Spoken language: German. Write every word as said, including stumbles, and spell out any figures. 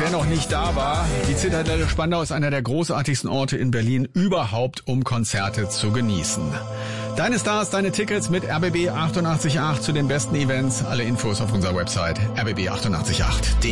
wer noch nicht da war, die Zitadelle Spandau ist einer der großartigsten Orte in Berlin überhaupt, um Konzerte zu genießen. Deine Stars, deine Tickets mit R B B achtundachtzig Komma acht zu den besten Events. Alle Infos auf unserer Website r b b achtundachtzig Komma acht punkt de.